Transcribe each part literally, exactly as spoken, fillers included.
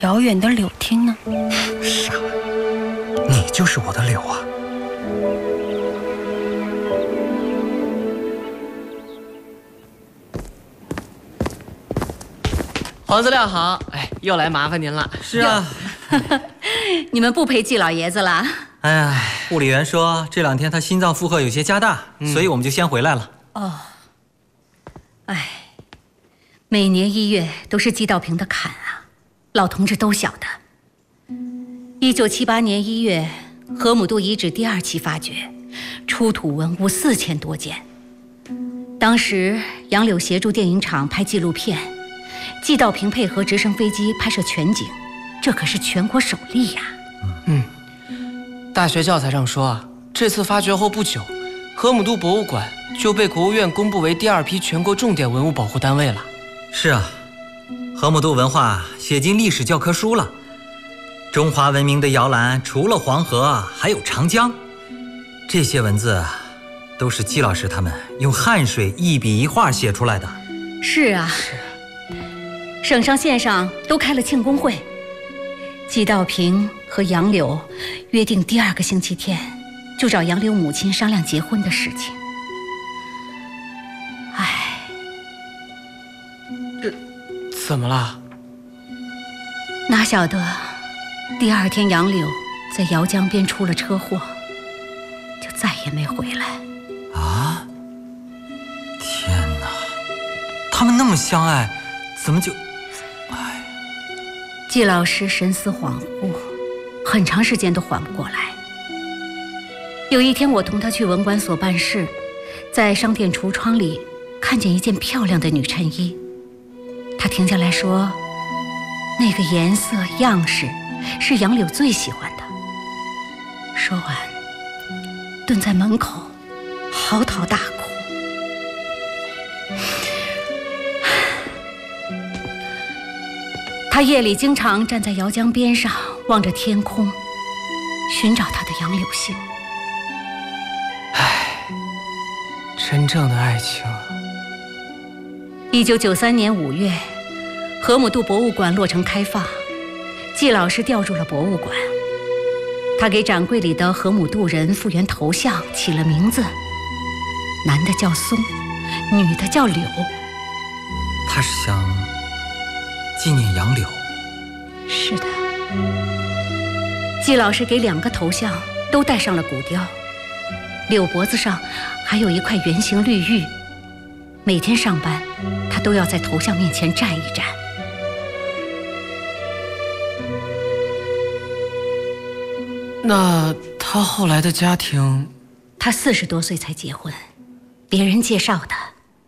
遥远的柳汀呢？ 傻，你就是我的柳啊！ 黄资料好，哎，又来麻烦您了。 是啊， 你们不陪季老爷子了？ 哎呀，护理员说这两天他心脏负荷有些加大，嗯、所以我们就先回来了。 哦，哎，每年一月都是季道平的坎啊，老同志都晓得。一九七八年一月，河姆渡遗址第二期发掘，出土文物四千多件。当时杨柳协助电影厂拍纪录片，季道平配合直升飞机拍摄全景，这可是全国首例呀、 啊。嗯，大学教材上说啊，这次发掘后不久，河姆渡博物馆就被国务院公布为第二批全国重点文物保护单位了。 是啊，河姆渡文化写进历史教科书了。中华文明的摇篮除了黄河，还有长江。这些文字都是季老师他们用汗水一笔一画写出来的。 是啊，是啊。省上县上都开了庆功会，季道平和杨柳约定第二个星期天就找杨柳母亲商量结婚的事情。唉， 这怎么了？ 哪晓得第二天杨柳在姚江边出了车祸，就再也没回来。 啊！天哪，他们那么相爱，怎么就……哎， 季老师神思恍惚，很长时间都缓不过来。有一天我同他去文管所办事，在商店橱窗里看见一件漂亮的女衬衣，他停下来说，那个颜色样式是杨柳最喜欢的。说完蹲在门口嚎啕大哭。他夜里经常站在姚江边上，望着天空，寻找他的杨柳星。 唉，真正的爱情。 一九九三年五月，河姆渡博物馆落成开放，季老师调入了博物馆。他给展柜里的河姆渡人复原头像起了名字，男的叫松，女的叫柳。 他是想纪念杨柳。 是的，季老师给两个头像都戴上了骨雕，柳脖子上还有一块圆形绿玉。每天上班，他都要在头像面前站一站。 那他后来的家庭？ 他四十多岁才结婚，别人介绍的。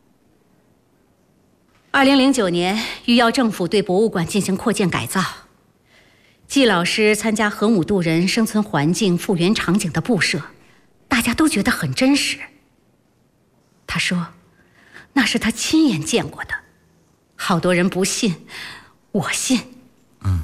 二零零九年，余姚政府对博物馆进行扩建改造，季老师参加河姆渡人生存环境复原场景的布设，大家都觉得很真实。他说，那是他亲眼见过的，好多人不信，我信。 嗯，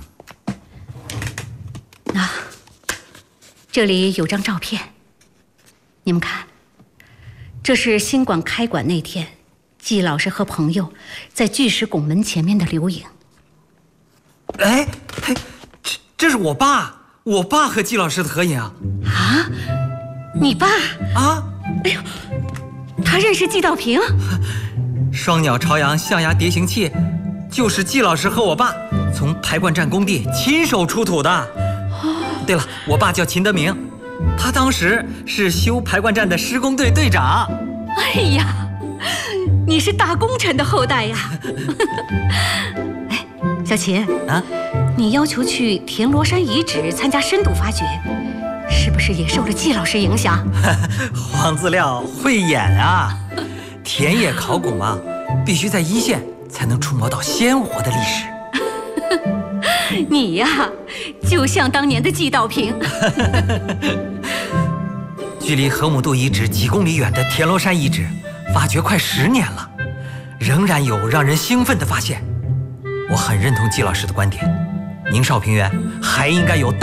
那这里有张照片，你们看，这是新馆开馆那天，季老师和朋友在巨石拱门前面的留影。 哎，嘿，这这是我爸，我爸和季老师的合影啊！ 啊，你爸啊？ 哎呦，他认识季道平？ 双鸟朝阳象牙蝶形器，就是季老师和我爸从排灌站工地亲手出土的。对了，我爸叫秦德明，他当时是修排灌站的施工队队长。 哎呀，你是大功臣的后代呀！哎，小秦啊，你要求去田螺山遗址参加深度发掘，是不是也受了季老师影响？ 黄资料会演啊！田野考古嘛，必须在一线才能触摸到鲜活的历史。 你呀，就像当年的季道平。 距离河姆渡遗址几公里远的田螺山遗址，发掘快十年了，仍然有让人兴奋的发现。我很认同季老师的观点，宁绍平原还应该有